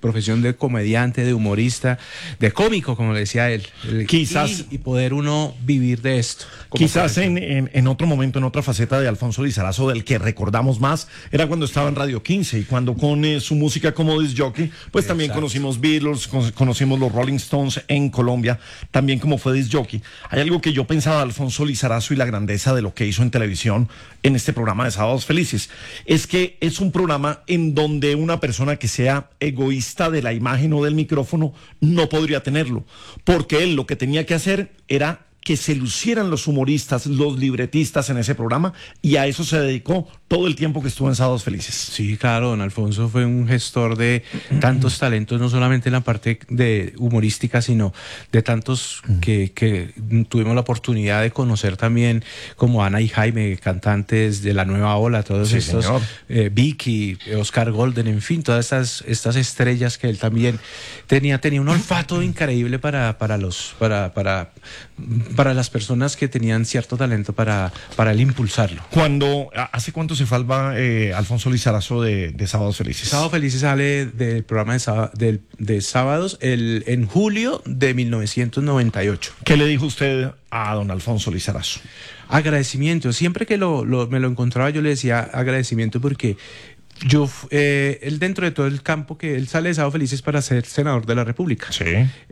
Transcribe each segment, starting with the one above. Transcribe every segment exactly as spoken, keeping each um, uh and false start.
profesión de comediante, de humorista, de cómico, como le decía él. Quizás. Y, y poder uno vivir de esto. Quizás en, en, en otro momento, en otra faceta de Alfonso Lizarazo, del que recordamos más, era cuando estaba en Radio quince y cuando con eh, su música como disc jockey, pues también Exacto. conocimos Beatles, con, conocimos los Rolling Stones en Colombia, también como fue disc jockey. Hay algo que yo pensaba de Alfonso Lizarazo y la grandeza de lo que hizo en televisión en este programa de Sábados Felices, es que es un programa en donde una persona que sea egoísta de la imagen o del micrófono no podría tenerlo, porque él lo que tenía que hacer era que se lucieran los humoristas, los libretistas en ese programa, y a eso se dedicó todo el tiempo que estuvo en Sábados Felices. Sí, claro, don Alfonso fue un gestor de tantos talentos, no solamente en la parte de humorística, sino de tantos que, que tuvimos la oportunidad de conocer también, como Ana y Jaime, cantantes de la nueva ola, todos Sí, estos, señor. eh, Vicky, Oscar Golden, en fin, todas estas, estas estrellas que él también tenía, tenía un olfato increíble para, para los, para, para, para las personas que tenían cierto talento para, para él impulsarlo. Cuando, ¿hace cuánto se falva eh, Alfonso Lizarazo de, de Sábados Felices? Sábado Felices sale del programa de, sábado, de, de sábados el, en julio de mil novecientos noventa y ocho. ¿Qué le dijo usted a don Alfonso Lizarazo? Agradecimiento. Siempre que lo, lo, me lo encontraba yo le decía agradecimiento porque yo, eh, él dentro de todo el campo que él sale de Sábado Felices para ser senador de la República. Sí.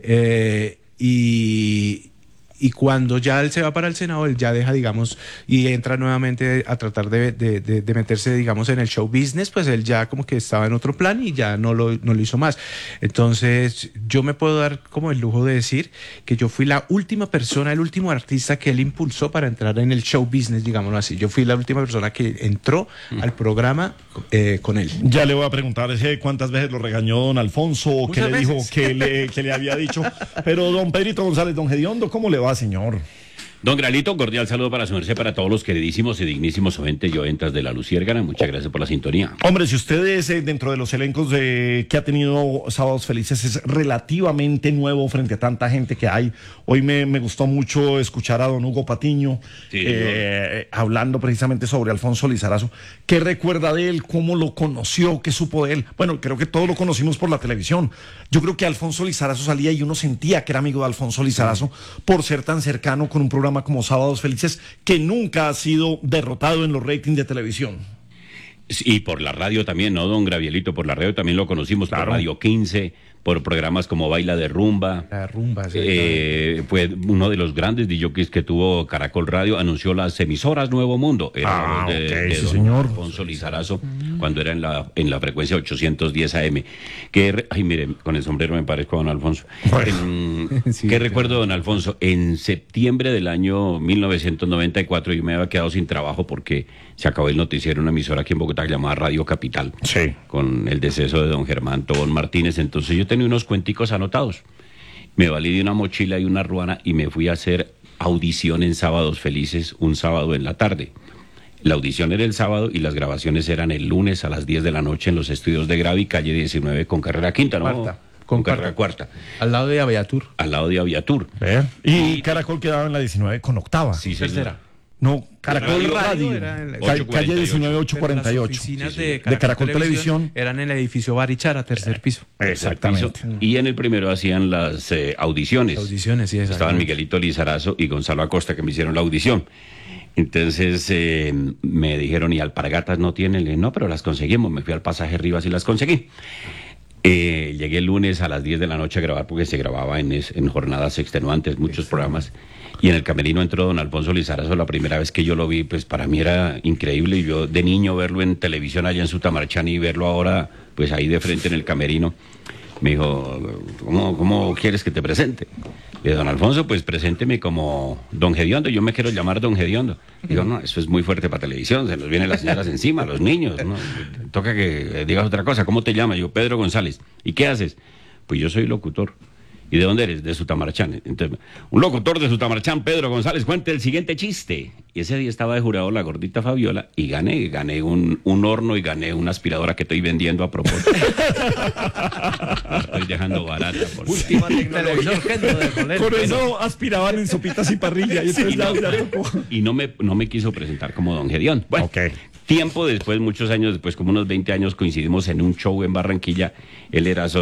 Eh, y... Y cuando ya él se va para el Senado, él ya deja, digamos, y entra nuevamente a tratar de, de, de, de meterse, digamos, en el show business, pues él ya como que estaba en otro plan y ya no lo, no lo hizo más. Entonces, yo me puedo dar como el lujo de decir que yo fui la última persona, el último artista que él impulsó para entrar en el show business, digámoslo así. Yo fui la última persona que entró mm. al programa eh, con él. Ya le voy a preguntar ese cuántas veces lo regañó don Alfonso, o qué le veces. dijo, qué le, qué le había dicho. Pero don Pedrito González, don Gediondo, ¿cómo le va, señor? Don Gralito, cordial saludo para su merced, para todos los queridísimos y dignísimos oyentes y oyentas de La Luciérgana. Muchas gracias por la sintonía. Hombre, si usted es eh, dentro de los elencos de, que ha tenido Sábados Felices, es relativamente nuevo frente a tanta gente que hay. Hoy me, me gustó mucho escuchar a don Hugo Patiño sí, eh, hablando precisamente sobre Alfonso Lizarazo. ¿Qué recuerda de él? ¿Cómo lo conoció? ¿Qué supo de él? Bueno, creo que todos lo conocimos por la televisión. Yo creo que Alfonso Lizarazo salía y uno sentía que era amigo de Alfonso Lizarazo sí. por ser tan cercano con un programa como Sábados Felices, que nunca ha sido derrotado en los ratings de televisión. Y por la radio también, ¿no, don Gravielito? Por la radio también lo conocimos, claro. Por Radio quince, por programas como Baila de Rumba. La Rumba, sí. Eh, fue uno de los grandes D Js que tuvo Caracol Radio, anunció las emisoras Nuevo Mundo. Era ah, de, okay, de sí, don señor. Alfonso Lizarazo, mm. cuando era en la, en la frecuencia ochocientos diez A M. Que, ay, mire, con el sombrero me parezco a don Alfonso. Bueno. En, sí, ¿Qué claro. recuerdo, don Alfonso? En septiembre del año mil novecientos noventa y cuatro yo me había quedado sin trabajo porque se acabó el noticiero en una emisora aquí en Bogotá llamada Radio Capital. Sí. Con el deceso de don Germán Tobón Martínez. Entonces yo tenía unos cuenticos anotados. Me valí de una mochila y una ruana y me fui a hacer audición en Sábados Felices un sábado en la tarde. La audición era el sábado y las grabaciones eran el lunes a las diez de la noche en los estudios de Gravi, calle diecinueve con carrera quinta, ¿no? Cuarta. Con, con carrera cuarta. Al lado de Aviatur. Al lado de Aviatur. ¿Eh? Y, y Caracol quedaba en la diecinueve con octava. Sí, tercera. No, Caracol Radio, Radio era en la, calle, calle diecinueve ochocientos cuarenta y ocho. Las oficinas sí, sí. de Caracol, de Caracol Televisión, Televisión eran en el edificio Barichara, tercer piso. Exactamente. Tercer piso, y en el primero hacían las eh, audiciones. Audiciones, sí, estaban Miguelito Lizarazo y Gonzalo Acosta que me hicieron la audición. Entonces eh, me dijeron, ¿y alpargatas no tienen? Le dije, no, pero las conseguimos. Me fui al Pasaje Rivas y las conseguí. Eh, llegué el lunes a las diez de la noche a grabar porque se grababa en, en jornadas extenuantes, muchos sí. programas. Y en el camerino entró don Alfonso Lizarazo. La primera vez que yo lo vi, pues para mí era increíble. Y yo de niño verlo en televisión allá en Sutamarchán y verlo ahora, pues ahí de frente en el camerino. Me dijo, ¿cómo, cómo quieres que te presente? Y don Alfonso, pues presénteme como don Gediondo. Yo me quiero llamar don Gediondo. Digo, no, eso es muy fuerte para televisión. Se nos vienen las señoras encima, los niños, ¿no? Toca que digas otra cosa. ¿Cómo te llamas? Yo, Pedro González. ¿Y qué haces? Pues yo soy locutor. ¿Y de dónde eres? De Sutamarchán. Entonces, un locutor de Sutamarchán, Pedro González, cuente el siguiente chiste. Y ese día estaba de jurado la gordita Fabiola y gané, gané un, un horno y gané una aspiradora que estoy vendiendo a propósito. Estoy dejando barata. Por última tecnología. Por eso aspiraban en sopitas y parrilla. Y, sí, no, y no, me, no me quiso presentar como don Gedión. Bueno, okay. Tiempo después, muchos años después, como unos veinte años, coincidimos en un show en Barranquilla. Él era